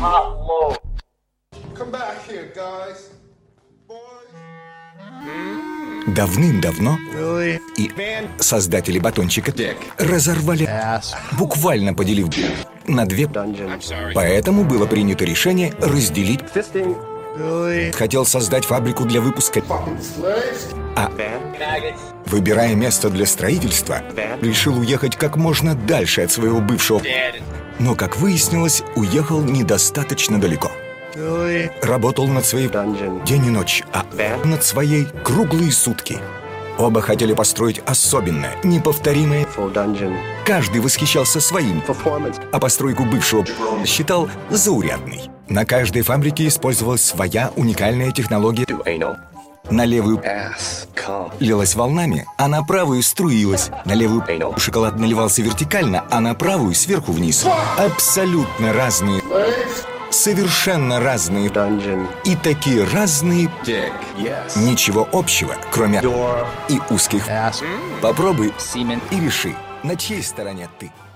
Давным-давно и создатели батончика разорвали, буквально поделив на две. Поэтому было принято решение разделить. Хотел создать фабрику для выпуска. Выбирая место для строительства, решил уехать как можно дальше от своего бывшего. Но, как выяснилось, уехал недостаточно далеко. Работал над своей день и ночь, а над своей круглые сутки. Оба хотели построить особенное, неповторимое. Каждый восхищался своим, а постройку бывшего считал заурядной. На каждой фабрике использовалась своя уникальная технология. На левую лилась волнами, а на правую струилась. На левую шоколад наливался вертикально, а на правую сверху вниз. Абсолютно разные, совершенно разные и такие разные. Ничего общего, кроме и узких. Попробуй и реши, на чьей стороне ты.